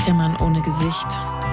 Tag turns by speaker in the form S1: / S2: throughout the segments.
S1: Der Mann ohne Gesicht.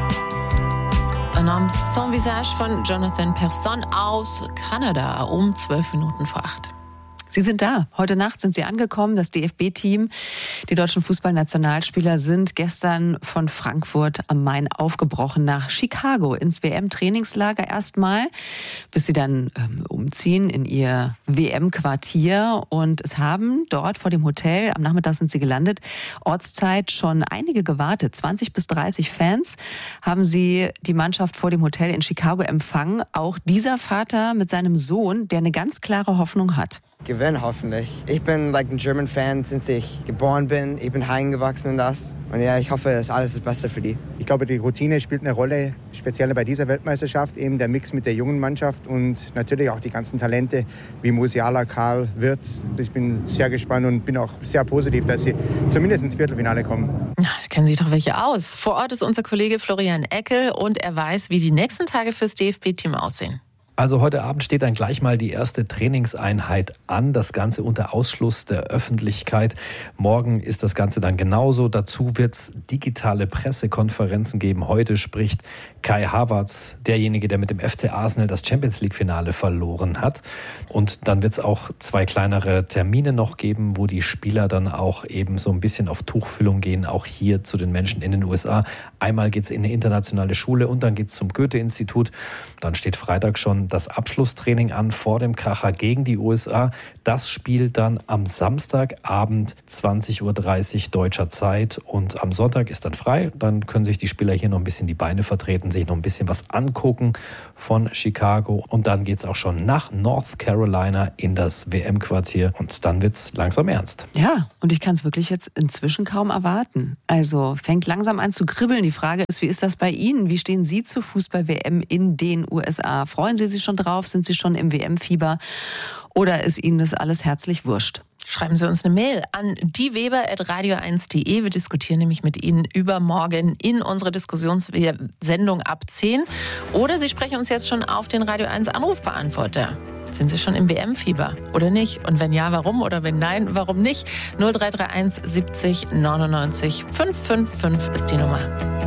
S1: Un homme sans visage von Jonathan Persson aus Kanada um 7:12.
S2: Sie sind da. Heute Nacht sind Sie angekommen, das DFB-Team. Die deutschen Fußballnationalspieler sind gestern von Frankfurt am Main aufgebrochen nach Chicago ins WM-Trainingslager erstmal, bis sie dann umziehen in ihr WM-Quartier. Und es haben dort vor dem Hotel, am Nachmittag sind sie gelandet, Ortszeit schon einige gewartet. 20 bis 30 Fans haben sie die Mannschaft vor dem Hotel in Chicago empfangen. Auch dieser Vater mit seinem Sohn, der eine ganz klare Hoffnung hat.
S3: Gewinnen hoffentlich. Ich bin ein German-Fan, seit ich geboren bin. Ich bin heimgewachsen in das. Und ja, ich hoffe, das ist alles das Beste für die.
S4: Ich glaube, die Routine spielt eine Rolle, speziell bei dieser Weltmeisterschaft. Eben der Mix mit der jungen Mannschaft und natürlich auch die ganzen Talente wie Musiala, Karl, Wirtz. Ich bin sehr gespannt und bin auch sehr positiv, dass sie zumindest ins Viertelfinale kommen.
S1: Da kennen sich doch welche aus. Vor Ort ist unser Kollege Florian Eckel und er weiß, wie die nächsten Tage fürs DFB-Team aussehen.
S5: Also heute Abend steht dann gleich mal die erste Trainingseinheit an. Das Ganze unter Ausschluss der Öffentlichkeit. Morgen ist das Ganze dann genauso. Dazu wird es digitale Pressekonferenzen geben. Heute spricht Kai Havertz, derjenige, der mit dem FC Arsenal das Champions-League-Finale verloren hat. Und dann wird es auch 2 kleinere Termine noch geben, wo die Spieler dann auch eben so ein bisschen auf Tuchfüllung gehen, auch hier zu den Menschen in den USA. Einmal geht es in eine internationale Schule und dann geht es zum Goethe-Institut. Dann steht Freitag schon das Abschlusstraining an vor dem Kracher gegen die USA. Das spielt dann am Samstagabend 20:30 Uhr deutscher Zeit und am Sonntag ist dann frei. Dann können sich die Spieler hier noch ein bisschen die Beine vertreten, sich noch ein bisschen was angucken von Chicago und dann geht es auch schon nach North Carolina in das WM-Quartier und dann wird es langsam ernst.
S2: Ja, und ich kann es wirklich jetzt inzwischen kaum erwarten. Also fängt langsam an zu kribbeln. Die Frage ist, wie ist das bei Ihnen? Wie stehen Sie zur Fußball-WM in den USA? Freuen Sie sich schon drauf? Sind Sie schon im WM-Fieber? Oder ist Ihnen das alles herzlich wurscht?
S1: Schreiben Sie uns eine Mail an dieweber@radio1.de. Wir diskutieren nämlich mit Ihnen übermorgen in unserer Diskussionssendung ab 10. Oder Sie sprechen uns jetzt schon auf den Radio 1 Anrufbeantworter. Sind Sie schon im WM-Fieber oder nicht? Und wenn ja, warum? Oder wenn nein, warum nicht? 0331 70 99 555 ist die Nummer.